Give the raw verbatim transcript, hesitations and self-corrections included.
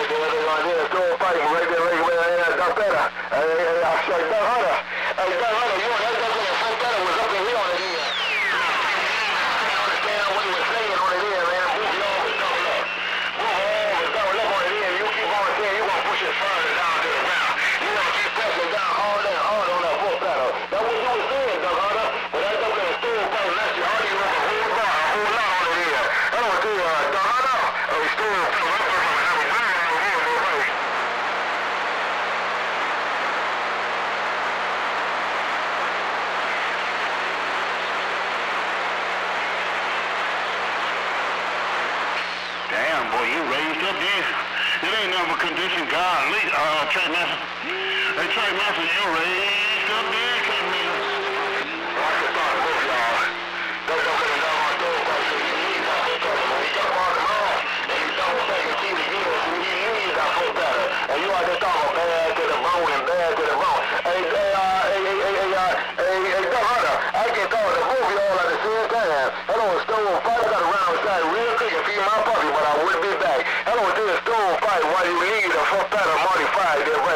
Damn, boy, you raised up there. It ain't never condition, God. Lead, uh, track master. Hey, track master, you raised up there, track master. Watch the thought, move, y'all. Don't go get another one, don't go. So you need that whole better. When you jump on them all, and you don't take and keep it in, so you need that whole better. And you are just talking bad to the bone and bad to the bone. Hey, hey, uh, hey, hey, hey, hey, uh, hey, hey, Doug Hunter, I can talk to both of y'all at the same time. Hello, Stone Fight. I got to run outside real quick and feed my puppy, but I will be back. Hello, this is Stone Fight. While you leave the fuck better, Marty Five, they're